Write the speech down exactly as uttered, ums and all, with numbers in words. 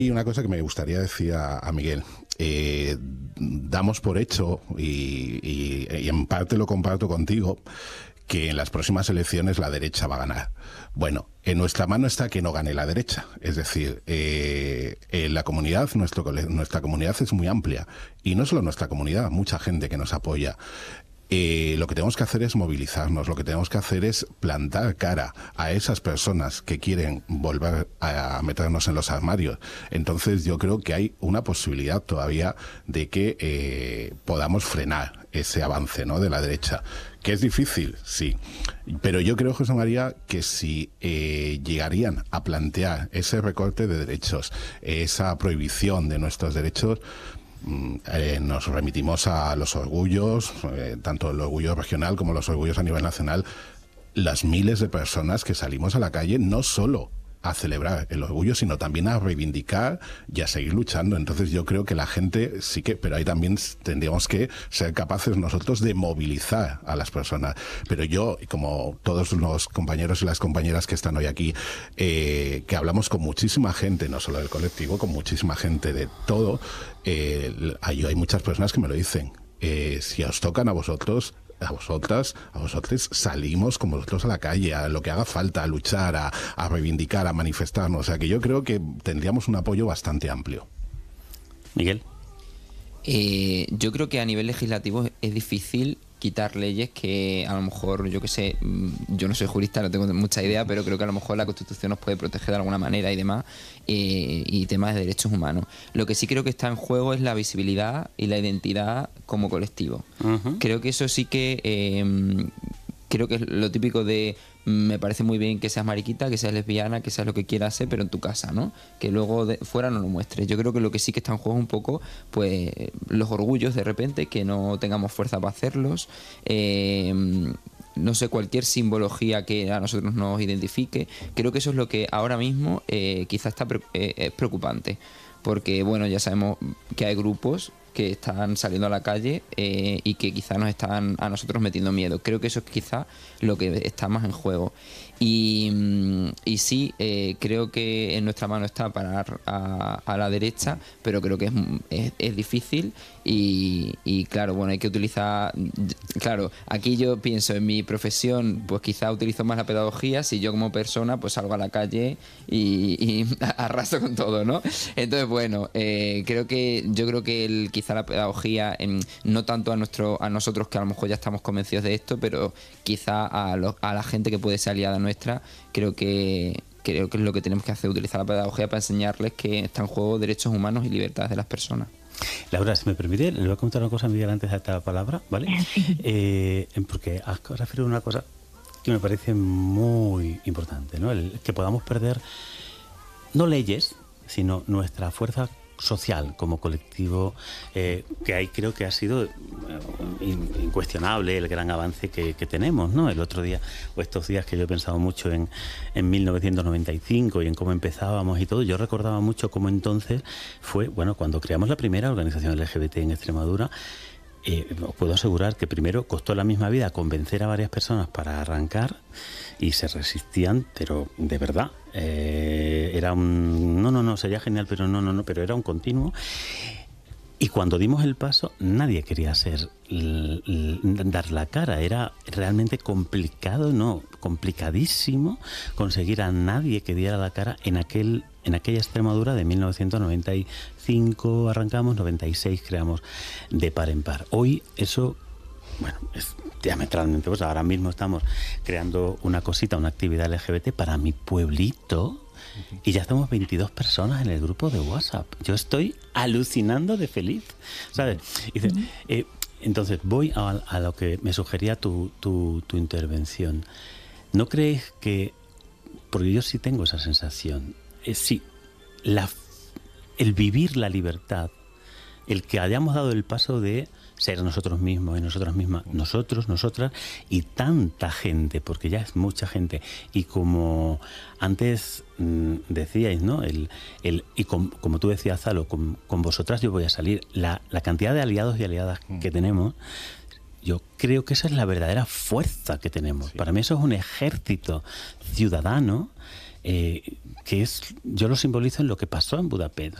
Y una cosa que me gustaría decir a, a Miguel, eh, damos por hecho, y, y, y en parte lo comparto contigo, que en las próximas elecciones la derecha va a ganar. Bueno, en nuestra mano está que no gane la derecha. Es decir, eh, en la comunidad, nuestro, nuestra comunidad es muy amplia. Y no solo nuestra comunidad, mucha gente que nos apoya. Eh, lo que tenemos que hacer es movilizarnos, lo que tenemos que hacer es plantar cara a esas personas que quieren volver a meternos en los armarios. Entonces yo creo que hay una posibilidad todavía de que eh, podamos frenar ese avance, ¿no?, de la derecha. ¿Que es difícil? Sí. Pero yo creo, José María, que si eh, llegarían a plantear ese recorte de derechos, esa prohibición de nuestros derechos, Eh, nos remitimos a los orgullos, eh, tanto el orgullo regional como los orgullos a nivel nacional, las miles de personas que salimos a la calle no solo a celebrar el orgullo, sino también a reivindicar y a seguir luchando. Entonces yo creo que la gente sí que, pero ahí también tendríamos que ser capaces nosotros de movilizar a las personas. Pero yo, como todos los compañeros y las compañeras que están hoy aquí, eh, que hablamos con muchísima gente, no solo del colectivo, con muchísima gente de todo, eh, hay, hay muchas personas que me lo dicen. Eh, si os tocan a vosotros, a vosotras, a vosotros, salimos con vosotros a la calle, a lo que haga falta, a luchar, a, a reivindicar, a manifestarnos. O sea que yo creo que tendríamos un apoyo bastante amplio. Miguel. Eh, yo creo que a nivel legislativo es difícil quitar leyes que a lo mejor, yo qué sé, yo no soy jurista, no tengo mucha idea, pero creo que a lo mejor la Constitución nos puede proteger de alguna manera y demás, eh, y temas de derechos humanos. Lo que sí creo que está en juego es la visibilidad y la identidad como colectivo. Uh-huh. Creo que eso sí que... Eh, creo que es lo típico de me parece muy bien que seas mariquita, que seas lesbiana, que seas lo que quieras ser, pero en tu casa, ¿no? Que luego de fuera no lo muestres. Yo creo que lo que sí que está en juego un poco, pues los orgullos de repente, que no tengamos fuerza para hacerlos, eh, no sé, cualquier simbología que a nosotros nos identifique. Creo que eso es lo que ahora mismo eh, quizás está pre- eh, es preocupante, porque bueno, ya sabemos que hay grupos que están saliendo a la calle eh, y que quizás nos están a nosotros metiendo miedo. Creo que eso es quizás lo que está más en juego. Y, y sí, eh, creo que en nuestra mano está parar a, a la derecha, pero creo que es, es, es difícil y, y claro, bueno, hay que utilizar... Claro, aquí yo pienso en mi profesión, pues quizá utilizo más la pedagogía. Si yo como persona pues salgo a la calle y, y arraso con todo, ¿no? Entonces, bueno, eh, creo que yo creo que el, quizá la pedagogía, en, no tanto a nuestro a nosotros que a lo mejor ya estamos convencidos de esto, pero quizá a, lo, a la gente que puede ser aliada nuestra, creo que creo que es lo que tenemos que hacer, utilizar la pedagogía para enseñarles que están en juego derechos humanos y libertades de las personas. Laura, si me permite, le voy a comentar una cosa a Miguel antes de esta palabra, ¿vale? Sí. Eh, porque has referido a una cosa que me parece muy importante, ¿no? El que podamos perder no leyes, sino nuestra fuerza social como colectivo, eh, que ahí creo que ha sido eh, incuestionable el gran avance que, que tenemos, ¿no? El otro día, o estos días que yo he pensado mucho en, en mil novecientos noventa y cinco y en cómo empezábamos y todo, yo recordaba mucho cómo entonces fue, bueno, cuando creamos la primera organización L G B T en Extremadura. Eh, os puedo asegurar que primero costó la misma vida convencer a varias personas para arrancar y se resistían, pero de verdad, eh, era un... No, no, no, sería genial, pero no, no, no, pero era un continuo. Y cuando dimos el paso, nadie quería ser, l, l, dar la cara. Era realmente complicado, no, complicadísimo conseguir a nadie que diera la cara en aquel en aquella Extremadura de mil novecientos noventa y cinco arrancamos, noventa y seis creamos De Par en Par. Hoy eso, bueno, es diametralmente, pues ahora mismo estamos creando una cosita, una actividad L G B T para mi pueblito. Y ya estamos veintidós personas en el grupo de WhatsApp. Yo estoy alucinando de feliz, ¿sabes? Y dice, eh, entonces voy a, a lo que me sugería tu, tu, tu intervención. ¿No crees que, porque yo sí tengo esa sensación, eh, sí, la, el vivir la libertad, el que hayamos dado el paso de ser nosotros mismos y nosotras mismas, nosotros, nosotras y tanta gente, porque ya es mucha gente, y como antes mmm, decíais, ¿no? El, el, y con, como tú decías, Zalo, con, con vosotras yo voy a salir, la, la cantidad de aliados y aliadas que tenemos, yo creo que esa es la verdadera fuerza que tenemos. Sí. Para mí eso es un ejército ciudadano eh, que es, yo lo simbolizo en lo que pasó en Budapest.